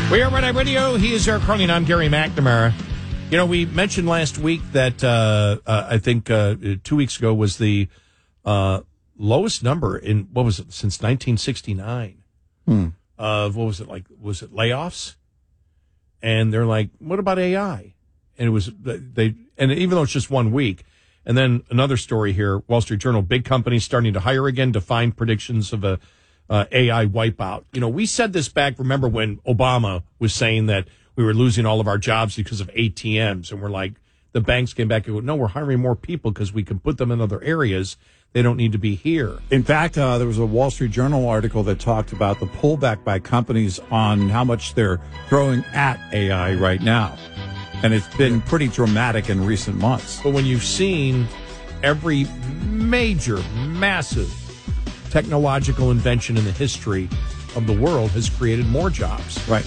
We are Red Eye Radio. He is Eric Carney, and I'm Gary McNamara. You know, we mentioned last week that I think 2 weeks ago was the lowest number in, what was it, since 1969 of, what was it, like, was it layoffs? And they're like, what about AI? And it was, and even though it's just 1 week. And then another story here, Wall Street Journal, big companies starting to hire again, define predictions of a AI wipeout. You know, we said this back, remember when Obama was saying that we were losing all of our jobs because of ATMs, and we're like, the banks came back and go, no, we're hiring more people because we can put them in other areas. They don't need to be here. In fact, there was a Wall Street Journal article that talked about the pullback by companies on how much they're throwing at AI right now. And it's been pretty dramatic in recent months. But when you've seen every major, massive technological invention in the history of the world has created more jobs. Right.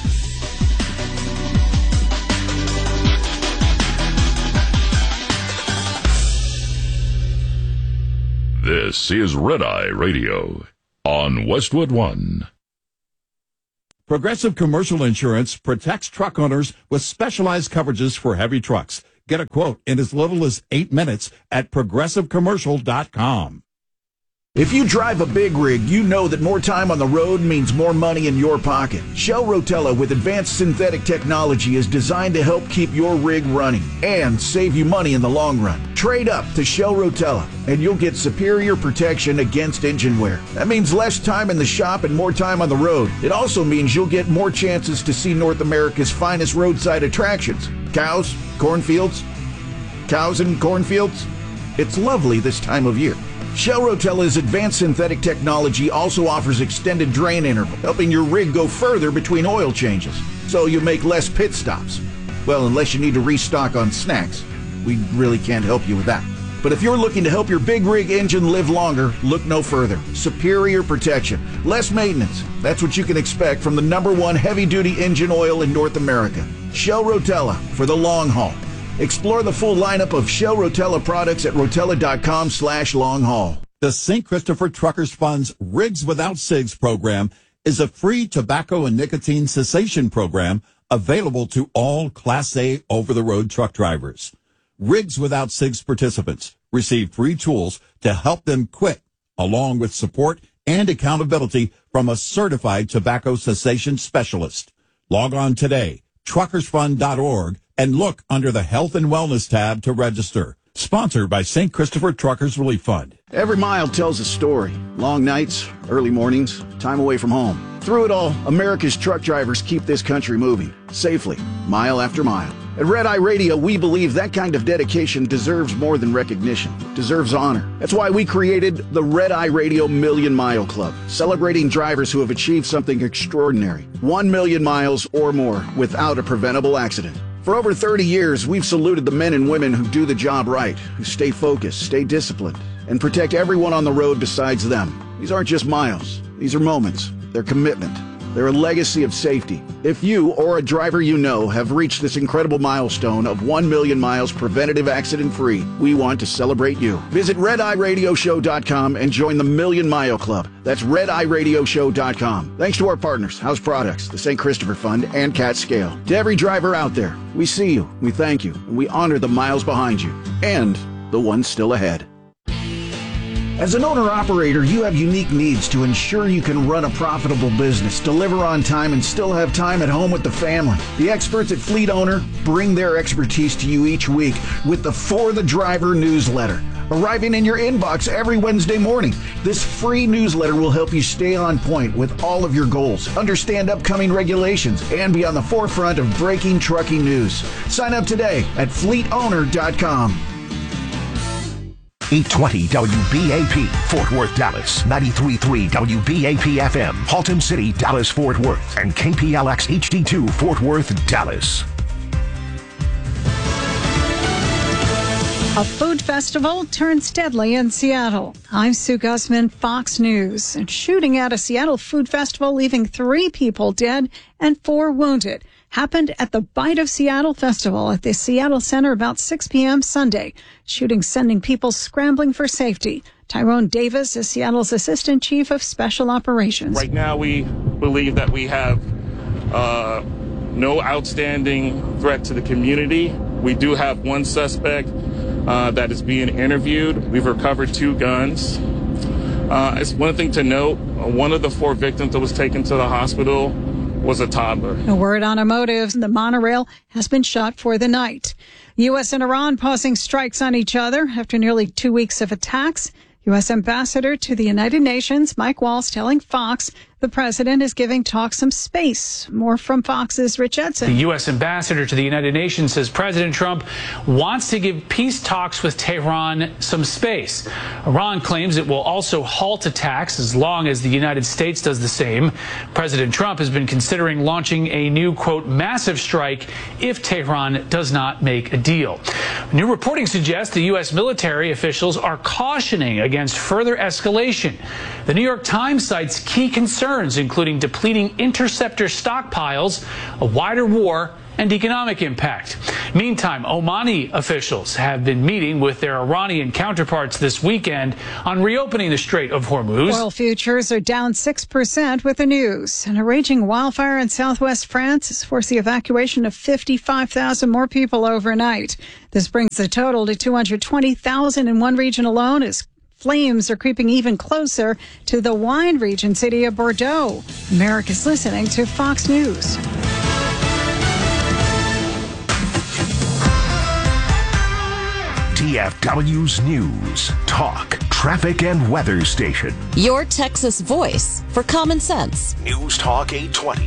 This is Red Eye Radio on Westwood One. Progressive Commercial Insurance protects truck owners with specialized coverages for heavy trucks. Get a quote in as little as 8 minutes at progressivecommercial.com. If you drive a big rig, you know that more time on the road means more money in your pocket. Shell Rotella with advanced synthetic technology is designed to help keep your rig running and save you money in the long run. Trade up to Shell Rotella and you'll get superior protection against engine wear. That means less time in the shop and more time on the road. It also means you'll get more chances to see North America's finest roadside attractions. Cows, cornfields, cows and cornfields. It's lovely this time of year. Shell Rotella's advanced synthetic technology also offers extended drain interval, helping your rig go further between oil changes, so you make less pit stops. Well, unless you need to restock on snacks. We really can't help you with that. But if you're looking to help your big rig engine live longer, look no further. Superior protection, less maintenance. That's what you can expect from the #1 heavy-duty engine oil in North America. Shell Rotella for the long haul. Explore the full lineup of Shell Rotella products at rotella.com/long-haul. The St. Christopher Truckers Fund's Rigs Without Cigs program is a free tobacco and nicotine cessation program available to all Class A over-the-road truck drivers. Rigs Without Cigs participants receive free tools to help them quit, along with support and accountability from a certified tobacco cessation specialist. Log on today, truckersfund.org, and look under the Health and Wellness tab to register. Sponsored by St. Christopher Truckers Relief Fund. Every mile tells a story. Long nights, early mornings, time away from home. Through it all, America's truck drivers keep this country moving, safely, mile after mile. At Red Eye Radio, we believe that kind of dedication deserves more than recognition. It deserves honor. That's why we created the Red Eye Radio Million Mile Club, celebrating drivers who have achieved something extraordinary. 1 million miles or more without a preventable accident. For over 30 years, we've saluted the men and women who do the job right, who stay focused, stay disciplined, and protect everyone on the road besides them. These aren't just miles. These are moments. They're commitment. They're a legacy of safety. If you or a driver you know have reached this incredible milestone of 1 million miles preventative accident-free, we want to celebrate you. Visit RedEyeRadioShow.com and join the Million Mile Club. That's RedEyeRadioShow.com. Thanks to our partners, House Products, the St. Christopher Fund, and Cat Scale. To every driver out there, we see you, we thank you, and we honor the miles behind you, and the ones still ahead. As an owner-operator, you have unique needs to ensure you can run a profitable business, deliver on time, and still have time at home with the family. The experts at Fleet Owner bring their expertise to you each week with the For the Driver newsletter, arriving in your inbox every Wednesday morning. This free newsletter will help you stay on point with all of your goals, understand upcoming regulations, and be on the forefront of breaking trucking news. Sign up today at fleetowner.com. 820 WBAP, Fort Worth, Dallas. 93.3 WBAP FM, Haltom City, Dallas, Fort Worth. And KPLX HD2, Fort Worth, Dallas. A food festival turns deadly in Seattle. I'm Sue Gusman, Fox News. And shooting at a Seattle food festival, leaving 3 people dead and 4 wounded, happened at the Bite of Seattle Festival at the Seattle Center about 6 p.m. Sunday. Shooting sending people scrambling for safety. Tyrone Davis is Seattle's Assistant Chief of Special Operations. Right now, we believe that we have No outstanding threat to the community. We do have one suspect that is being interviewed. We've recovered 2 guns. It's one thing to note, one of the 4 victims that was taken to the hospital was a toddler. A word on a motive. The monorail has been shut for the night. U.S. and Iran pausing strikes on each other after nearly 2 weeks of attacks. U.S. Ambassador to the United Nations, Mike Waltz, telling Fox the president is giving talks some space. More from Fox's Rich Edson. The U.S. Ambassador to the United Nations says President Trump wants to give peace talks with Tehran some space. Iran claims it will also halt attacks as long as the United States does the same. President Trump has been considering launching a new, quote, massive strike if Tehran does not make a deal. New reporting suggests the U.S. military officials are cautioning against further escalation. The New York Times cites key concerns, including depleting interceptor stockpiles, a wider war, and economic impact. Meantime, Omani officials have been meeting with their Iranian counterparts this weekend on reopening the Strait of Hormuz. Oil futures are down 6% with the news. And a raging wildfire in southwest France has forced the evacuation of 55,000 more people overnight. This brings the total to 220,000 in one region alone as flames are creeping even closer to the wine region city of Bordeaux. America's listening to Fox News. DFW's News, Talk, Traffic and Weather Station. Your Texas voice for common sense. News Talk 820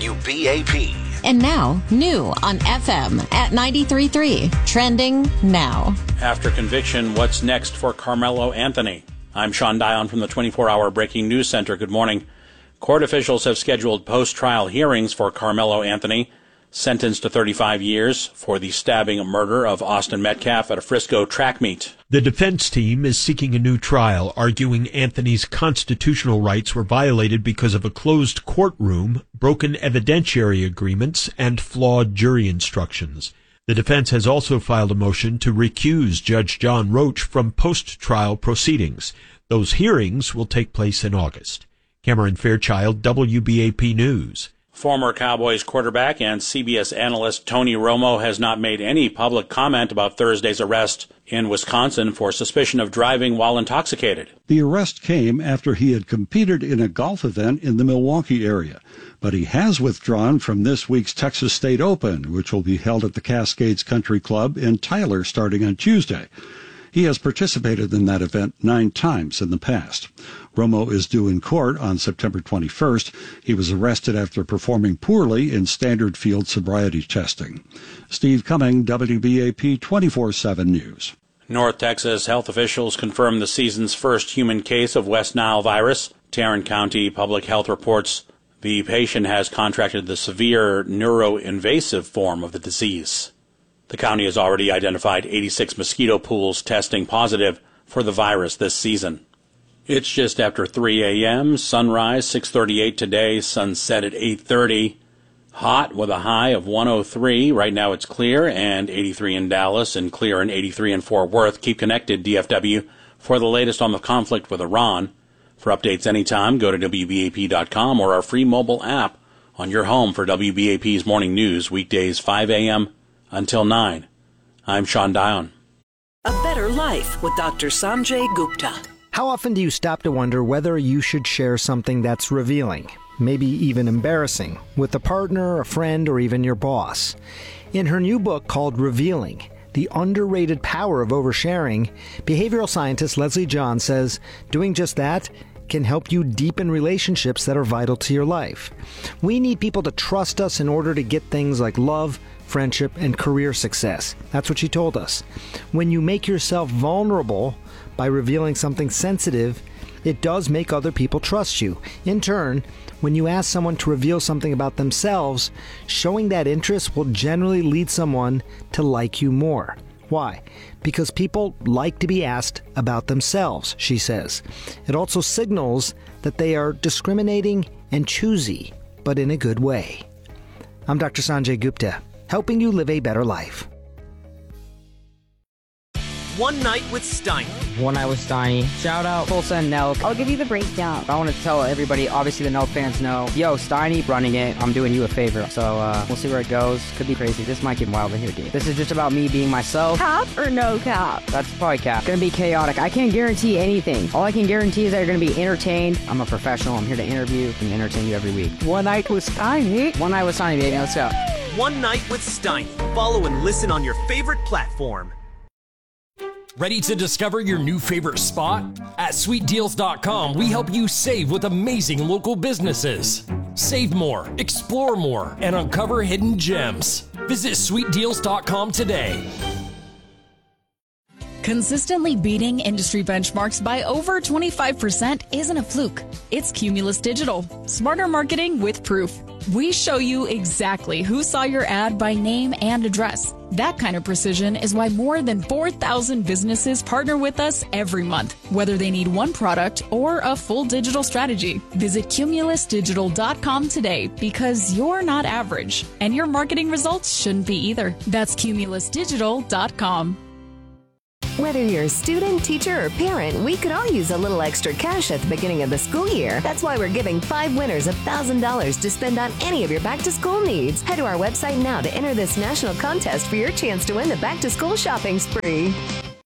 WBAP. And now, new on FM at 93.3. Trending now. After conviction, what's next for Carmelo Anthony? I'm Sean Dion from the 24-hour Breaking News Center. Good morning. Court officials have scheduled post-trial hearings for Carmelo Anthony, sentenced to 35 years for the stabbing murder of Austin Metcalf at a Frisco track meet. The defense team is seeking a new trial, arguing Anthony's constitutional rights were violated because of a closed courtroom, broken evidentiary agreements, and flawed jury instructions. The defense has also filed a motion to recuse Judge John Roach from post-trial proceedings. Those hearings will take place in August. Cameron Fairchild, WBAP News. Former Cowboys quarterback and CBS analyst Tony Romo has not made any public comment about Thursday's arrest in Wisconsin for suspicion of driving while intoxicated. The arrest came after he had competed in a golf event in the Milwaukee area, but he has withdrawn from this week's Texas State Open, which will be held at the Cascades Country Club in Tyler starting on Tuesday. He has participated in that event 9 times in the past. Romo is due in court on September 21st. He was arrested after performing poorly in standard field sobriety testing. Steve Cumming, WBAP 24/7 News. North Texas health officials confirmed the season's first human case of West Nile virus. Tarrant County Public Health reports the patient has contracted the severe neuroinvasive form of the disease. The county has already identified 86 mosquito pools testing positive for the virus this season. It's just after 3 a.m., sunrise 6:38 today, sunset at 8:30. Hot with a high of 103. Right now it's clear and 83 in Dallas and clear and 83 in Fort Worth. Keep connected, DFW, for the latest on the conflict with Iran. For updates anytime, go to WBAP.com or our free mobile app on your home for WBAP's morning news, weekdays 5 a.m. until 9. I'm Sean Dion. A better life with Dr. Sanjay Gupta. How often do you stop to wonder whether you should share something that's revealing, maybe even embarrassing, with a partner, a friend, or even your boss? In her new book called Revealing, The Underrated Power of Oversharing, behavioral scientist Leslie John says doing just that can help you deepen relationships that are vital to your life. We need people to trust us in order to get things like love, friendship, and career success. That's what she told us. When you make yourself vulnerable by revealing something sensitive, it does make other people trust you. In turn, when you ask someone to reveal something about themselves, showing that interest will generally lead someone to like you more. Why? Because people like to be asked about themselves, she says. It also signals that they are discriminating and choosy, but in a good way. I'm Dr. Sanjay Gupta, helping you live a better life. One Night with Steiny. One Night with Steiny. Shout out Tulsa and Nelk. I'll give you the breakdown. I want to tell everybody, obviously the Nelk fans know, yo, Steiny running it, I'm doing you a favor. So we'll see where it goes. Could be crazy. This might get wild in here, dude. This is just about me being myself. Cap or no cap? That's probably cap. It's going to be chaotic. I can't guarantee anything. All I can guarantee is that you're going to be entertained. I'm a professional. I'm here to interview and entertain you every week. One Night with Steiny. One Night with Steiny, baby. Let's go. One Night with Steiny. Follow and listen on your favorite platform. Ready to discover your new favorite spot? At sweetdeals.com, we help you save with amazing local businesses. Save more, explore more, and uncover hidden gems. Visit sweetdeals.com today. Consistently beating industry benchmarks by over 25% isn't a fluke. It's Cumulus Digital. Smarter marketing with proof. We show you exactly who saw your ad by name and address. That kind of precision is why more than 4,000 businesses partner with us every month, whether they need one product or a full digital strategy. Visit cumulusdigital.com today because you're not average, and your marketing results shouldn't be either. That's cumulusdigital.com. Whether you're a student, teacher, or parent, we could all use a little extra cash at the beginning of the school year. That's why we're giving 5 winners $1,000 to spend on any of your back-to-school needs. Head to our website now to enter this national contest for your chance to win the back-to-school shopping spree.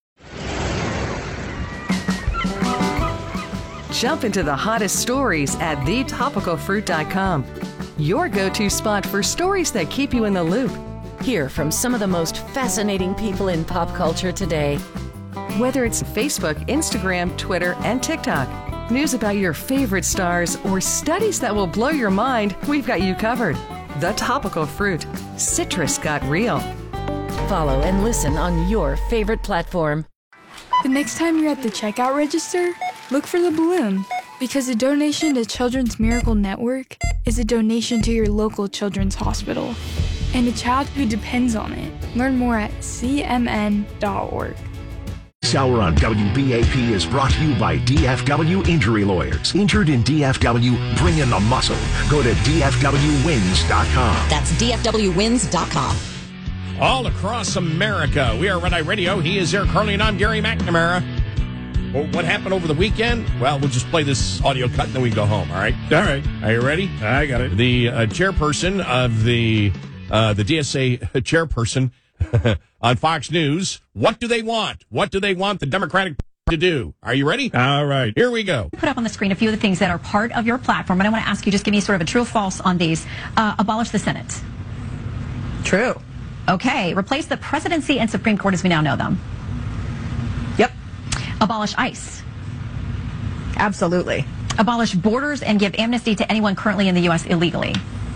Jump into the hottest stories at thetopicalfruit.com. Your go-to spot for stories that keep you in the loop. Hear from some of the most fascinating people in pop culture today. Whether it's Facebook, Instagram, Twitter, and TikTok, news about your favorite stars, or studies that will blow your mind, we've got you covered. The Topical Fruit. Citrus got real. Follow and listen on your favorite platform. The next time you're at the checkout register, look for the balloon. Because a donation to Children's Miracle Network is a donation to your local children's hospital and a child who depends on it. Learn more at cmn.org. This hour on WBAP is brought to you by DFW Injury Lawyers. Injured in DFW, bring in the muscle. Go to DFWWins.com. That's DFWWins.com. All across America, we are Red Eye Radio. He is Eric Carly, and I'm Gary McNamara. Well, what happened over the weekend? Well, we'll just play this audio cut, and then we can go home, all right? All right. Are you ready? I got it. The chairperson of the DSA chairperson on Fox News. What do they want? What do they want the Democratic Party to do? Are you ready? All right. Here we go. Put up on the screen a few of the things that are part of your platform, and I want to ask you, just give me sort of a true or false on these. Abolish the Senate. True. Okay. Replace the presidency and Supreme Court as we now know them. Yep. Abolish ICE. Absolutely. Abolish borders and give amnesty to anyone currently in the U.S. illegally.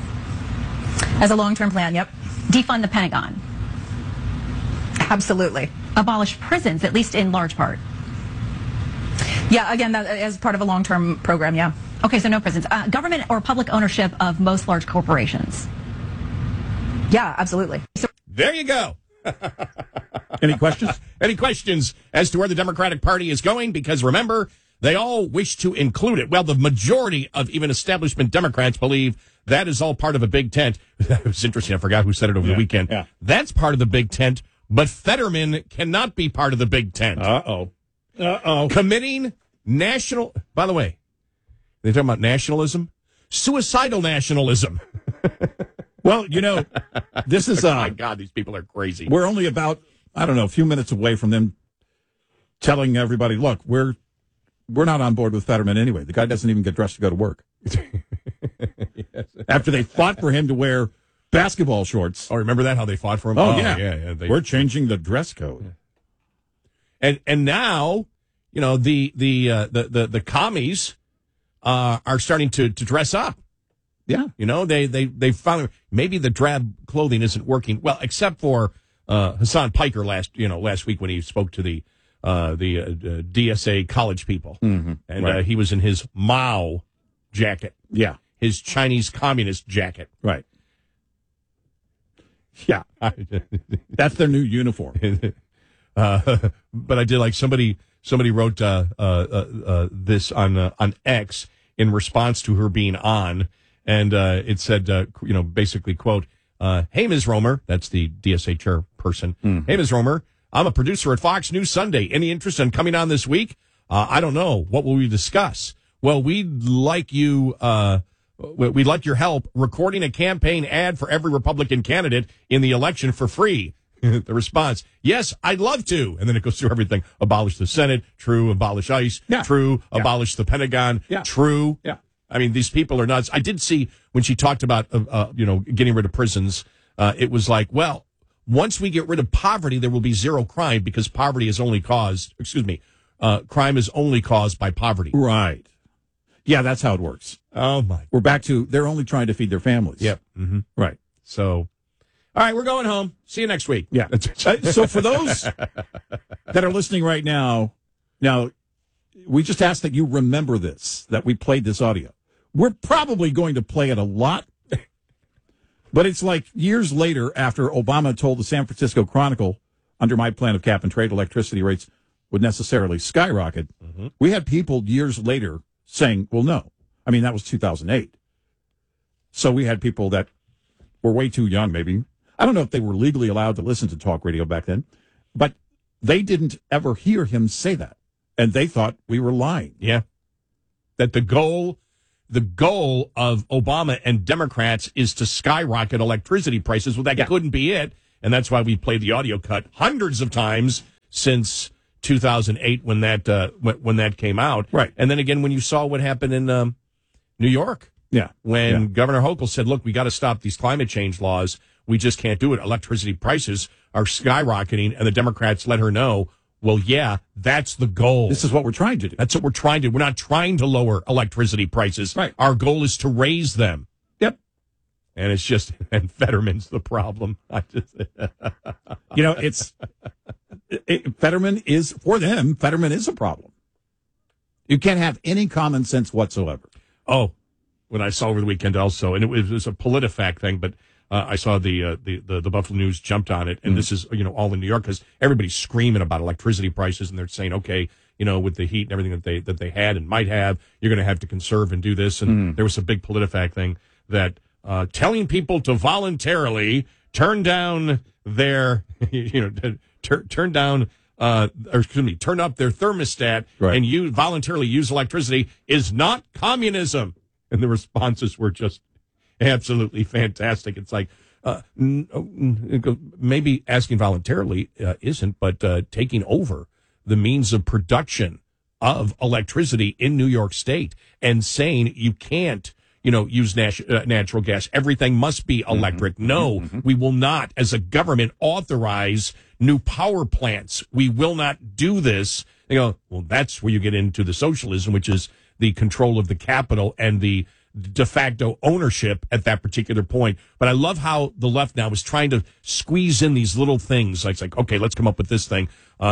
As a long-term plan, yep. Defund the Pentagon. Absolutely. Abolish prisons, at least in large part. Yeah, again, that as part of a long-term program, yeah. Okay, so no prisons. Government or public ownership of most large corporations. Yeah, absolutely. There you go. Any questions? Any questions as to where the Democratic Party is going? Because remember, they all wish to include it. Well, the majority of even establishment Democrats believe that is all part of a big tent. It was interesting. I forgot who said it over the weekend. Yeah. That's part of the big tent, but Fetterman cannot be part of the big tent. Uh-oh. Committing national... By the way, they're talking about nationalism? Suicidal nationalism. Well, you know, this is... oh, my God, these people are crazy. We're only about, I don't know, a few minutes away from them telling everybody, look, we're not on board with Fetterman anyway. The guy doesn't even get dressed to go to work. Yes. After they fought for him to wear basketball shorts. Oh, remember that, how they fought for him? Oh, yeah. Yeah, we're changing the dress code. And now, you know, the commies are starting to dress up. Yeah. You know, they finally, maybe the drab clothing isn't working well, except for Hassan Piker last week when he spoke to the DSA college people. Mm-hmm. And right. He was in his Mao jacket. Yeah. His Chinese communist jacket. Right. Yeah. That's their new uniform. But I did like somebody wrote this on X in response to her being on, and it said, basically, quote, hey, Ms. Romer, that's the DSA chairperson. Mm-hmm. Hey, Ms. Romer, I'm a producer at Fox News Sunday. Any interest in coming on this week? I don't know. What will we discuss? Well, we'd like your help recording a campaign ad for every Republican candidate in the election for free. The response, yes, I'd love to. And then it goes through everything. Abolish the Senate. True. Abolish ICE. Yeah. True. Yeah. Abolish the Pentagon. Yeah. True. Yeah. I mean, these people are nuts. I did see when she talked about, getting rid of prisons, it was like, well, once we get rid of poverty, there will be zero crime because crime is only caused by poverty. Right. Yeah, that's how it works. Oh, my. We're back to they're only trying to feed their families. Yep. Mm-hmm. Right. So, all right, we're going home. See you next week. Yeah. So for those that are listening right now, we just ask that you remember this, that we played this audio. We're probably going to play it a lot, but it's like years later after Obama told the San Francisco Chronicle, under my plan of cap and trade, electricity rates would necessarily skyrocket. Mm-hmm. We had people years later saying, well, no. I mean, that was 2008. So we had people that were way too young, maybe. I don't know if they were legally allowed to listen to talk radio back then, but they didn't ever hear him say that. And they thought we were lying. Yeah. That the goal of Obama and Democrats is to skyrocket electricity prices. Well, that couldn't be it. And that's why we played the audio cut hundreds of times since 2008 when that came out. Right. And then again, when you saw what happened in New York. Yeah. When Governor Hochul said, look, we got to stop these climate change laws. We just can't do it. Electricity prices are skyrocketing. And the Democrats let her know, well, yeah, that's the goal. This is what we're trying to do. That's what we're trying to do. We're not trying to lower electricity prices. Right. Our goal is to raise them. Yep. And it's just, and Fetterman's the problem. Fetterman is, for them, Fetterman is a problem. You can't have any common sense whatsoever. Oh, when I saw over the weekend also, and it was a PolitiFact thing, but I saw the Buffalo News jumped on it, and this is, all in New York, because everybody's screaming about electricity prices, and they're saying, okay, with the heat and everything that they had and might have, you're going to have to conserve and do this. And there was a big PolitiFact thing that telling people to voluntarily turn down their, turn up their thermostat and voluntarily use electricity is not communism. And the responses were just absolutely fantastic. It's like, maybe asking voluntarily isn't, but taking over the means of production of electricity in New York State and saying you can't, use natural gas. Everything must be electric. No, we will not, as a government, authorize new power plants. We will not do this. Well, that's where you get into the socialism, which is the control of the capital and the de facto ownership at that particular point. But I love how the left now is trying to squeeze in these little things. It's like, okay, let's come up with this thing.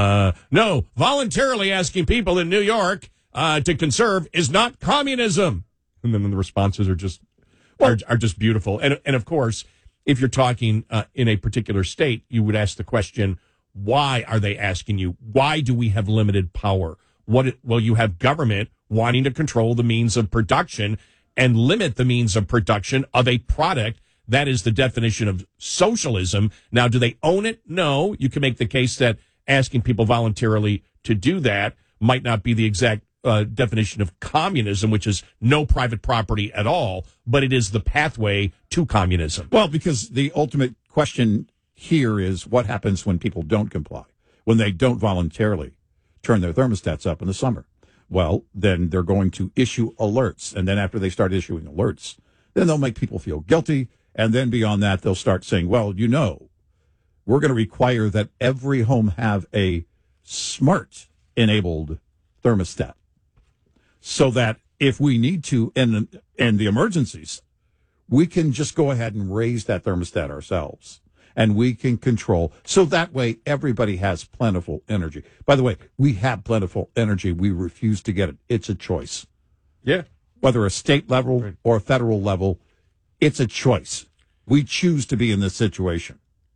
No, voluntarily asking people in New York to conserve is not communism. And then the responses are just are just beautiful. And of course, if you're talking in a particular state, you would ask the question, why are they asking you? Why do we have limited power? Well, you have government wanting to control the means of production and limit the means of production of a product. That is the definition of socialism. Now, do they own it? No. You can make the case that asking people voluntarily to do that might not be the exact definition of communism, which is no private property at all, but it is the pathway to communism. Well, because the ultimate question here is what happens when people don't comply, when they don't voluntarily turn their thermostats up in the summer. Well, then they're going to issue alerts. And then after they start issuing alerts, then they'll make people feel guilty. And then beyond that, they'll start saying, well, we're going to require that every home have a smart enabled thermostat so that if we need to, in the emergencies, we can just go ahead and raise that thermostat ourselves. And we can control. So that way, everybody has plentiful energy. By the way, we have plentiful energy. We refuse to get it. It's a choice. Yeah. Whether a state level or a federal level, it's a choice. We choose to be in this situation.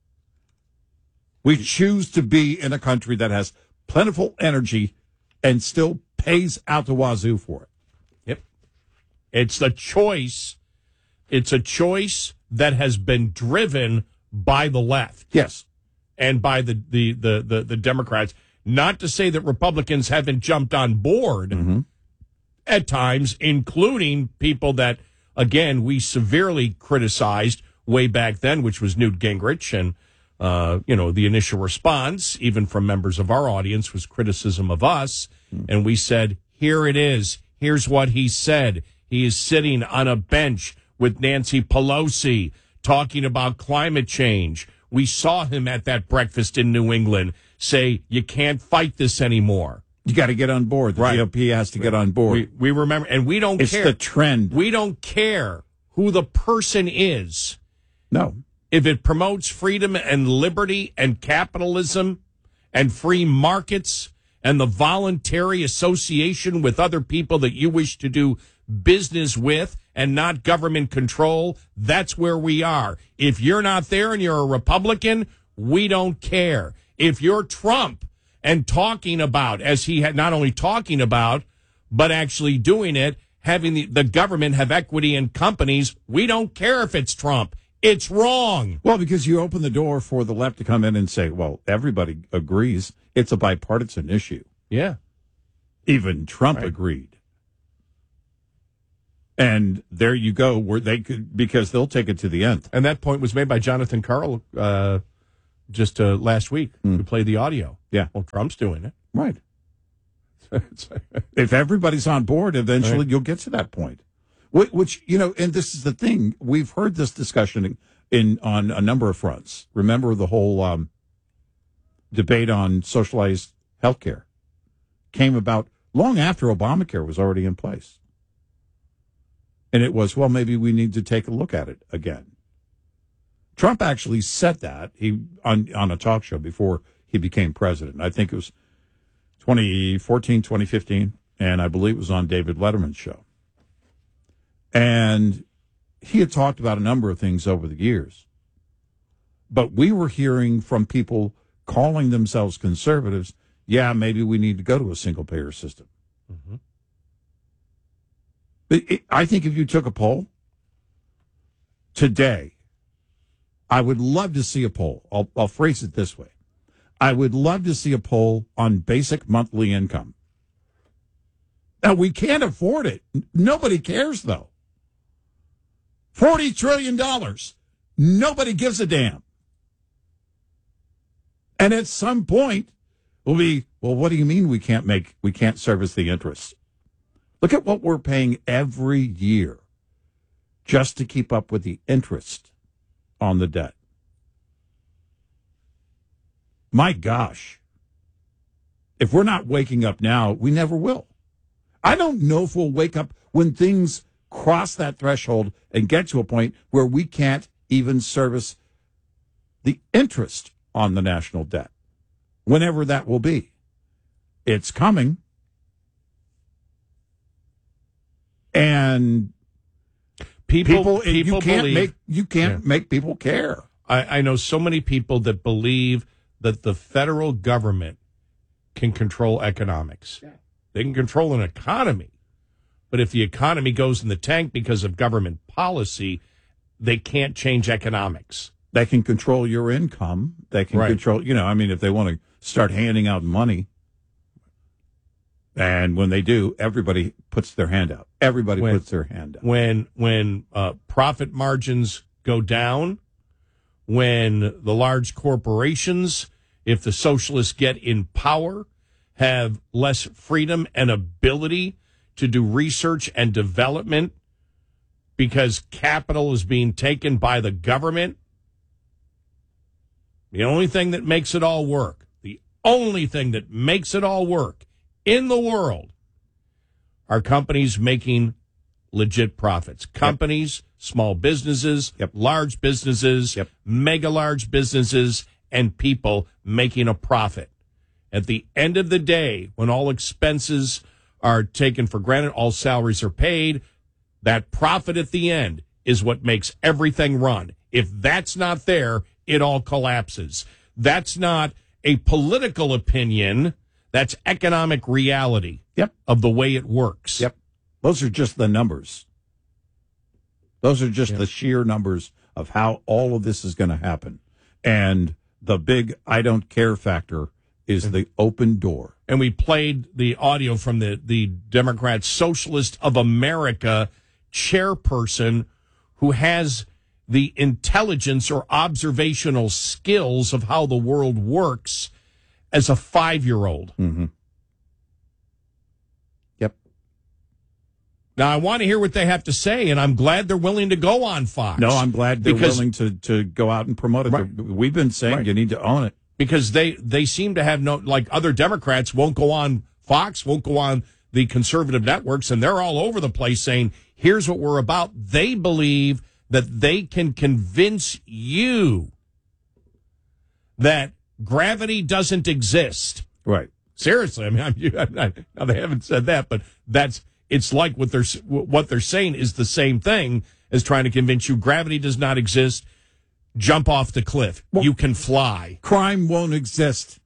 We choose to be in a country that has plentiful energy and still pays out the wazoo for it. Yep. It's a choice. It's a choice that has been driven by the left. Yes. and by the Democrats. Not to say that Republicans haven't jumped on board at times, including people that, again, we severely criticized way back then, which was Newt Gingrich. And, the initial response, even from members of our audience, was criticism of us. And we said, here it is. Here's what he said. He is sitting on a bench with Nancy Pelosi talking about climate change. We saw him at that breakfast in New England say, you can't fight this anymore. You got to get on board. The GOP has to get on board. We remember, and we don't care. It's the trend. We don't care who the person is. No. If it promotes freedom and liberty and capitalism and free markets and the voluntary association with other people that you wish to do business with and not government control, that's where we are. If you're not there and you're a Republican, we don't care. If you're Trump and talking about, as he had not only talking about, but actually doing it, having the government have equity in companies, we don't care if it's Trump. It's wrong. Well, because you open the door for the left to come in and say, well, everybody agrees it's a bipartisan issue. Yeah. Even Trump agreed. And there you go, where they could, because they'll take it to the end. And that point was made by Jonathan Karl just last week. We played the audio. Yeah. Well, Trump's doing it. Right. If everybody's on board, eventually you'll get to that point. Which, and this is the thing. We've heard this discussion on a number of fronts. Remember the whole debate on socialized health care came about long after Obamacare was already in place. And it was, well, maybe we need to take a look at it again. Trump actually said that on a talk show before he became president. I think it was 2014, 2015, and I believe it was on David Letterman's show. And he had talked about a number of things over the years. But we were hearing from people calling themselves conservatives, yeah, maybe we need to go to a single-payer system. Mm-hmm. I think if you took a poll today, I would love to see a poll. I'll phrase it this way. I would love to see a poll on basic monthly income. Now, we can't afford it. Nobody cares, though. $40 trillion. Nobody gives a damn. And at some point, we'll be, well, what do you mean we can't service the interest? Look at what we're paying every year just to keep up with the interest on the debt. My gosh. If we're not waking up now, we never will. I don't know if we'll wake up when things cross that threshold and get to a point where we can't even service the interest on the national debt, whenever that will be. It's coming. And people you can't make people care. I know so many people that believe that the federal government can control economics. Yeah. They can control an economy. But if the economy goes in the tank because of government policy, they can't change economics. They can control your income. They can control, if they want to start handing out money. And when they do, everybody puts their hand out. Everybody puts their hand out. When profit margins go down, when the large corporations, if the socialists get in power, have less freedom and ability to do research and development because capital is being taken by the government, the only thing that makes it all work in the world are companies making legit profits. Companies, small businesses, large businesses, mega large businesses, and people making a profit. At the end of the day, when all expenses are taken for granted, all salaries are paid, that profit at the end is what makes everything run. If that's not there, it all collapses. That's not a political opinion. That's economic reality of the way it works. Yep. Those are just the numbers. Those are just the sheer numbers of how all of this is going to happen. And the big I don't care factor is the open door. And we played the audio from the Democrat Socialist of America chairperson who has the intelligence or observational skills of how the world works as a 5-year-old. Mm-hmm. Yep. Now, I want to hear what they have to say, and I'm glad they're willing to go on Fox. No, I'm glad they're willing to go out and promote it. Right. We've been saying you need to own it. Because they seem to have no, like other Democrats won't go on Fox, won't go on the conservative networks, and they're all over the place saying, here's what we're about. They believe that they can convince you that gravity doesn't exist. Right. Seriously. I mean, now they haven't said that, but it's like what they're saying is the same thing as trying to convince you gravity does not exist. Jump off the cliff. Well, you can fly. Crime won't exist.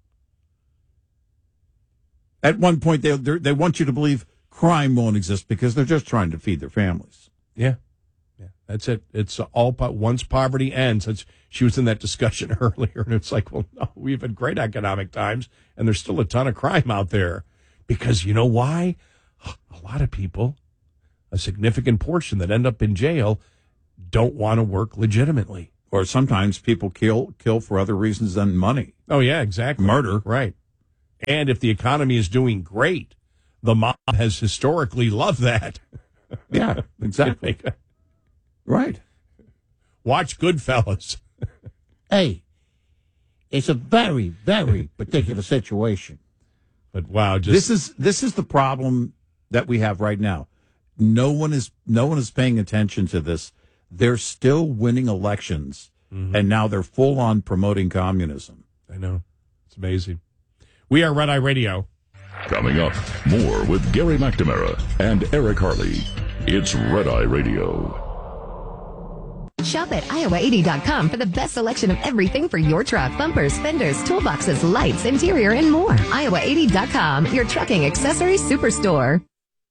At one point, they want you to believe crime won't exist because they're just trying to feed their families. Yeah. That's it. It's all once poverty ends. She was in that discussion earlier, and it's like, well, no, we've had great economic times, and there's still a ton of crime out there. Because you know why? A lot of people, a significant portion that end up in jail, don't want to work legitimately. Or sometimes people kill for other reasons than money. Oh, yeah, exactly. Murder. Right. And if the economy is doing great, the mob has historically loved that. Yeah, exactly. Right. Watch Goodfellas. Hey, it's a very, very particular situation. But wow, this is the problem that we have right now. No one is paying attention to this. They're still winning elections, and now they're full on promoting communism. I know. It's amazing. We are Red Eye Radio. Coming up, more with Gary McNamara and Eric Harley. It's Red Eye Radio. Shop at iowa80.com for the best selection of everything for your truck. Bumpers, fenders, toolboxes, lights, interior, and more. iowa80.com, your trucking accessories superstore.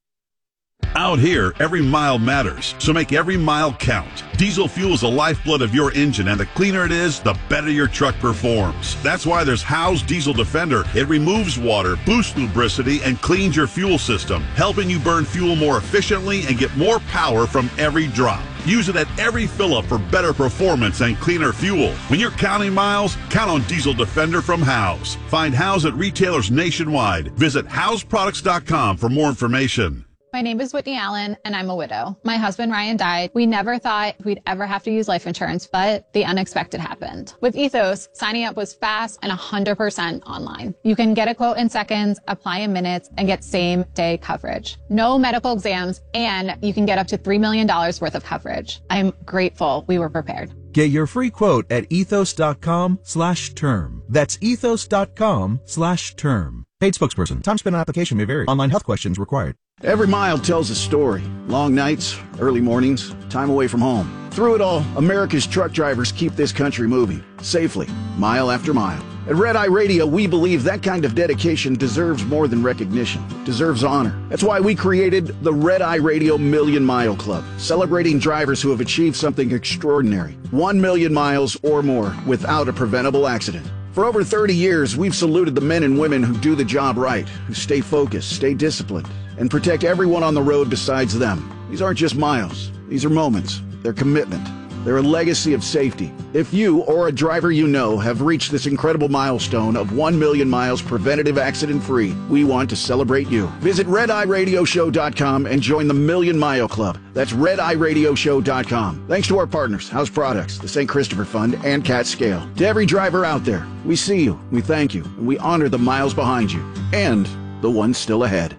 Out here, every mile matters, so make every mile count. Diesel fuel is the lifeblood of your engine, and the cleaner it is, the better your truck performs. That's why there's Howe's Diesel Defender. It removes water, boosts lubricity, and cleans your fuel system, helping you burn fuel more efficiently and get more power from every drop. Use it at every fill-up for better performance and cleaner fuel. When you're counting miles, count on Diesel Defender from Howe's. Find Howe's at retailers nationwide. Visit Howe'sProducts.com for more information. My name is Whitney Allen, and I'm a widow. My husband, Ryan, died. We never thought we'd ever have to use life insurance, but the unexpected happened. With Ethos, signing up was fast and 100% online. You can get a quote in seconds, apply in minutes, and get same-day coverage. No medical exams, and you can get up to $3 million worth of coverage. I'm grateful we were prepared. Get your free quote at ethos.com/term. That's ethos.com/term. Paid spokesperson. Time spent on application may vary. Online health questions required. Every mile tells a story. Long nights, early mornings, time away from home. Through it all, America's truck drivers keep this country moving, safely, mile after mile. At Red Eye Radio, we believe that kind of dedication deserves more than recognition, deserves honor. That's why we created the Red Eye Radio Million Mile Club, celebrating drivers who have achieved something extraordinary, 1 million miles or more without a preventable accident. For over 30 years, we've saluted the men and women who do the job right, who stay focused, stay disciplined, and protect everyone on the road besides them. These aren't just miles. These are moments. They're commitment. They're a legacy of safety. If you or a driver you know have reached this incredible milestone of 1 million miles preventative accident-free, we want to celebrate you. Visit RedEyeRadioShow.com and join the Million Mile Club. That's RedEyeRadioShow.com. Thanks to our partners, House Products, the St. Christopher Fund, and Cat Scale. To every driver out there, we see you, we thank you, and we honor the miles behind you and the ones still ahead.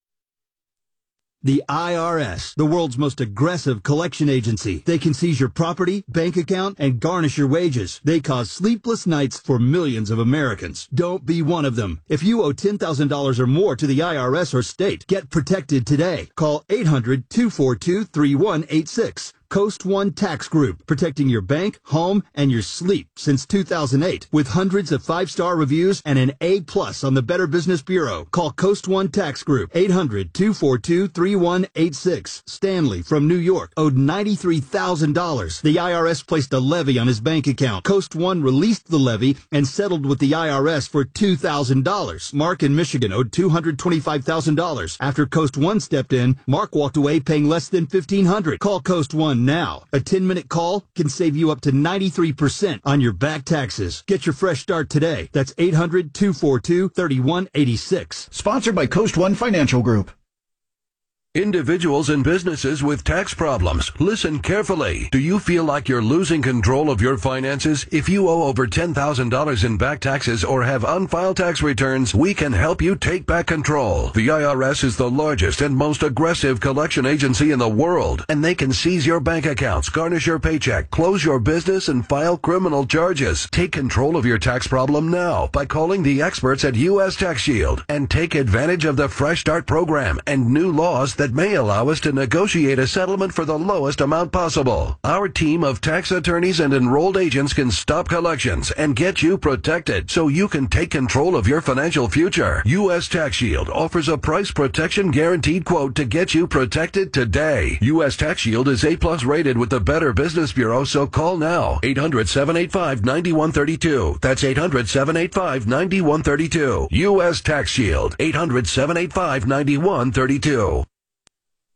The IRS, the world's most aggressive collection agency. They can seize your property, bank account, and garnish your wages. They cause sleepless nights for millions of Americans. Don't be one of them. If you owe $10,000 or more to the IRS or state, get protected today. Call 800-242-3186. Coast One Tax Group, protecting your bank, home, and your sleep since 2008 with hundreds of 5-star reviews and an A+ on the Better Business Bureau. Call Coast One Tax Group, 800-242-3186. Stanley from New York owed $93,000. The IRS placed a levy on his bank account. Coast One released the levy and settled with the IRS for $2,000. Mark in Michigan owed $225,000. After Coast One stepped in, Mark walked away paying less than $1,500. Call Coast One now. A 10-minute call can save you up to 93% on your back taxes. Get your fresh start today. That's 800-242-3186. Sponsored by Coast One Financial Group. Individuals and businesses with tax problems, listen carefully. Do you feel like you're losing control of your finances? If you owe over $10,000 in back taxes or have unfiled tax returns, we can help you take back control. The IRS is the largest and most aggressive collection agency in the world, and they can seize your bank accounts, garnish your paycheck, close your business, and file criminal charges. Take control of your tax problem now by calling the experts at U.S. Tax Shield and take advantage of the Fresh Start program and new laws that may allow us to negotiate a settlement for the lowest amount possible. Our team of tax attorneys and enrolled agents can stop collections and get you protected so you can take control of your financial future. U.S. Tax Shield offers a price protection guaranteed quote to get you protected today. U.S. Tax Shield is A+ rated with the Better Business Bureau, so call now. 800-785-9132. That's 800-785-9132. U.S. Tax Shield. 800-785-9132.